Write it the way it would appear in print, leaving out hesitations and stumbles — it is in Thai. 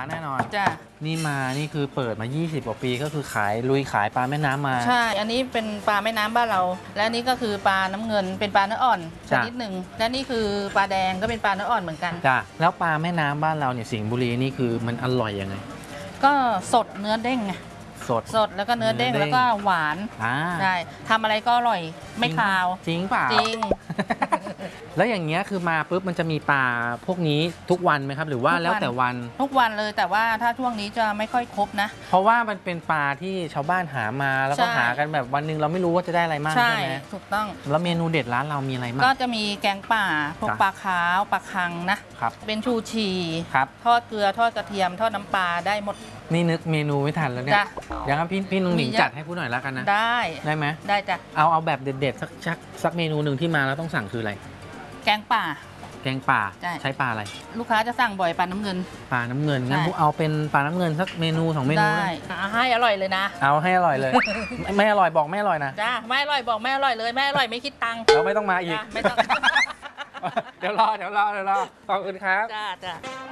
แน่นอนจ้ะนี่คือเปิดมา20 กว่าปีก็คือลุยขายปลาแม่น้ำมาใช่อันนี้เป็นปลาแม่น้ำบ้านเรา และนี่ก็คือปลาน้ำเงินเป็นปลาเนื้ออ่อนชนิดหนึ่งและนี่คือปลาแดงก็เป็นปลาเนื้ออ่อนเหมือนกันจ้ะแล้วปลาแม่น้ำบ้านเราเนี่ยสิงห์บุรีนี่คือมันอร่อยยังไงก็สดเนื้อเด้งไงสดแล้วก็เนื้อเด้งแล้วก็หวานได้ทำอะไรก็อร่อยไม่คาวจริงเปล่าจริงแล้วอย่างเงี้ยคือมาปุ๊บมันจะมีปลาพวกนี้ทุกวันไหมครับหรือว่าแล้วแต่วันทุกวันเลยแต่ว่าถ้าช่วงนี้จะไม่ค่อยครบนะเพราะว่ามันเป็นปลาที่ชาวบ้านหามาแล้วก็หากันแบบวันนึงเราไม่รู้ว่าจะได้อะไรมากใช่ไหมถูกต้องแล้วเมนูเด็ดร้านเรามีอะไรบ้างก็จะมีแกงป่าพวกปลาขาวปลาคังนะครับเป็นชูชีทอดเกลือทอดกระเทียมทอดน้ำปลาได้หมดนี่นึกเมนูไม่ทันแล้วเนี่ยอย่างนั้นพี่นุ่งหนิงจัดให้ผู้หน่อยแล้วกันนะได้ไหมได้จ้ะเอาแบบเด็ดๆสักเมนูหนึ่งที่มาแล้วต้องสั่งคืออะไรแกงป่าใช้ปลาอะไรลูกค้าจะสั่งบ่อยปลาน้ำเงินงั้นเอาเป็นปลาน้ำเงินสักเมนู2 เมนูได้ให้อร่อยเลยนะเอาให้อร่อยเลย ไม่อร่อยบอกไม่อร่อยนะจ้าไม่อร่อยบอกไม่อร่อยเลยไม่อร่อยไม่คิดตังค์เราไม่ต้องมาอีกไม่ต้องเดี๋ยวรอขอบคุณครับจ้า